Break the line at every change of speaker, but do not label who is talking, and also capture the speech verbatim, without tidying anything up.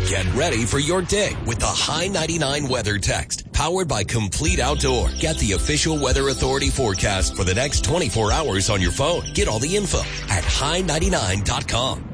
Get ready for your day with the High ninety-nine Weather Text, powered by Complete Outdoor. Get the official Weather Authority forecast for the next twenty-four hours on your phone. Get all the info at high ninety-nine dot com.